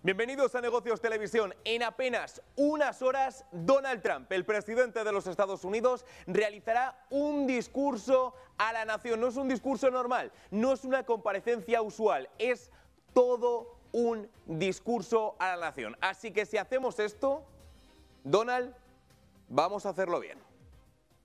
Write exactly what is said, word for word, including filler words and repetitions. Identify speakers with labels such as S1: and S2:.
S1: Bienvenidos a Negocios Televisión. En apenas unas horas, Donald Trump, el presidente de los Estados Unidos, realizará un discurso a la nación. No es un discurso normal, no es una comparecencia usual, es todo un discurso a la nación. Así que si hacemos esto, Donald, vamos a hacerlo bien.